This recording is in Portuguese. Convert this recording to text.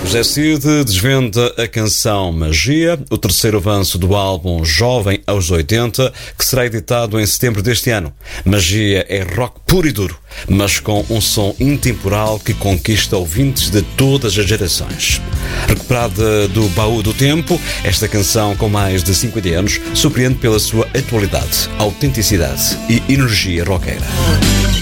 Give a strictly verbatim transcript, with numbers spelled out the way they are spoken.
José Cid desvenda a canção Magia, o terceiro avanço do álbum Jovem aos oitenta, que será editado em setembro deste ano. Magia é rock puro e duro, mas com um som intemporal que conquista ouvintes de todas as gerações. Recuperada do baú do tempo, esta canção com mais de cinquenta anos surpreende pela sua atualidade, autenticidade e energia roqueira.